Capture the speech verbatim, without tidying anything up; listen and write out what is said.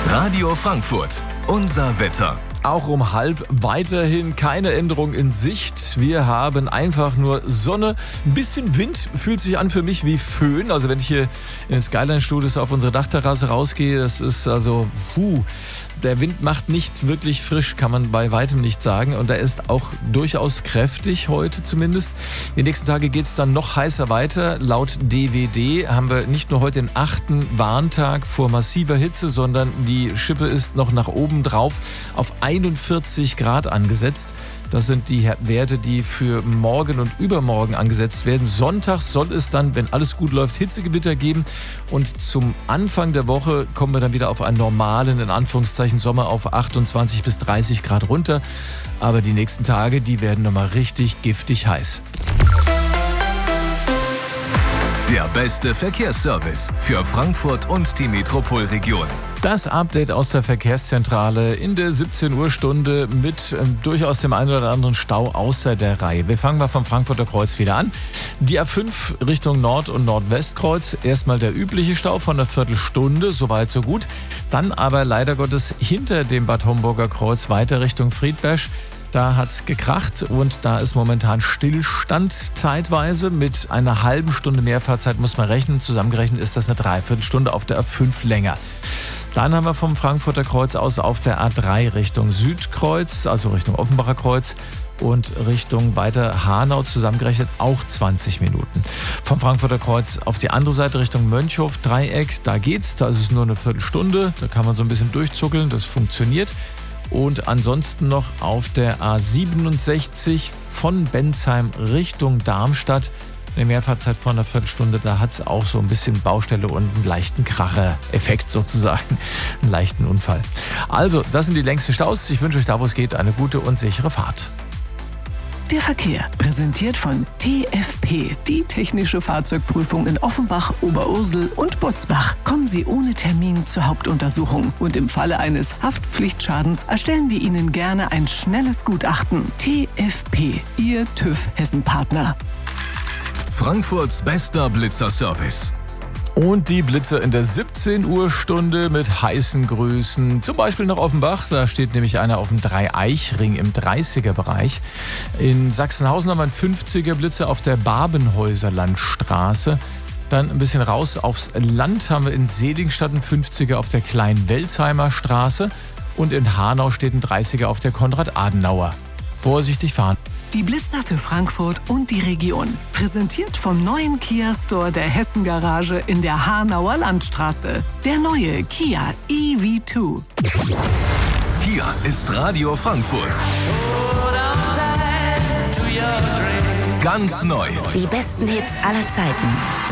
Radio Frankfurt, unser Wetter. Auch um halb weiterhin keine Änderung in Sicht. Wir haben einfach nur Sonne. Ein bisschen Wind fühlt sich an für mich wie Föhn. Also wenn ich hier in den Skyline-Studios auf unsere Dachterrasse rausgehe, das ist also, puh, der Wind macht nicht wirklich frisch, kann man bei weitem nicht sagen. Und er ist auch durchaus kräftig heute zumindest. Die nächsten Tage geht es dann noch heißer weiter. Laut D W D haben wir nicht nur heute den achten Warntag vor massiver Hitze, sondern die Schippe ist noch nach oben drauf auf einundvierzig Grad angesetzt. Das sind die Werte, die für morgen und übermorgen angesetzt werden. Sonntag soll es dann, wenn alles gut läuft, Hitzegewitter geben. Und zum Anfang der Woche kommen wir dann wieder auf einen normalen, in Anführungszeichen, Sommer auf achtundzwanzig bis dreißig Grad runter. Aber die nächsten Tage, die werden nochmal richtig giftig heiß. Der beste Verkehrsservice für Frankfurt und die Metropolregion. Das Update aus der Verkehrszentrale in der siebzehn Uhr Stunde mit ähm, durchaus dem einen oder anderen Stau außer der Reihe. Wir fangen mal vom Frankfurter Kreuz wieder an. Die A fünf Richtung Nord- und Nordwestkreuz. Erstmal der übliche Stau von einer Viertelstunde, soweit so gut. Dann aber leider Gottes hinter dem Bad Homburger Kreuz weiter Richtung Friedberg. Da hat's gekracht und da ist momentan Stillstand zeitweise. Mit einer halben Stunde Mehrfahrzeit muss man rechnen. Zusammengerechnet ist das eine Dreiviertelstunde auf der A fünf länger. Dann haben wir vom Frankfurter Kreuz aus auf der A drei Richtung Südkreuz, also Richtung Offenbacher Kreuz und Richtung weiter Hanau zusammengerechnet auch zwanzig Minuten. Vom Frankfurter Kreuz auf die andere Seite Richtung Mönchhof, Dreieck, da geht's, da ist es nur eine Viertelstunde, da kann man so ein bisschen durchzuckeln, das funktioniert. Und ansonsten noch auf der A siebenundsechzig von Bensheim Richtung Darmstadt. Eine Mehrfahrzeit von einer Viertelstunde, da hat es auch so ein bisschen Baustelle und einen leichten Kracher-Effekt sozusagen, einen leichten Unfall. Also, das sind die längsten Staus. Ich wünsche euch da, wo es geht, eine gute und sichere Fahrt. Der Verkehr, präsentiert von T F P, die technische Fahrzeugprüfung in Offenbach, Oberursel und Butzbach. Kommen Sie ohne Termin zur Hauptuntersuchung und im Falle eines Haftpflichtschadens erstellen wir Ihnen gerne ein schnelles Gutachten. T F P, Ihr TÜV Hessen-Partner. Frankfurts bester Blitzerservice. Und die Blitzer in der siebzehn Uhr Stunde mit heißen Grüßen. Zum Beispiel nach Offenbach, da steht nämlich einer auf dem Dreieich-Ring im dreißiger Bereich. In Sachsenhausen haben wir einen fünfziger Blitzer auf der Babenhäuser Landstraße. Dann ein bisschen raus aufs Land haben wir in Seligenstadt einen fünfziger auf der Klein-Welzheimer Straße. Und in Hanau steht ein dreißiger auf der Konrad-Adenauer. Vorsichtig fahren. Die Blitzer für Frankfurt und die Region. Präsentiert vom neuen Kia Store der Hessen Garage in der Hanauer Landstraße. Der neue Kia E V zwei. Hier ist Radio Frankfurt. Ganz neu. Die besten Hits aller Zeiten.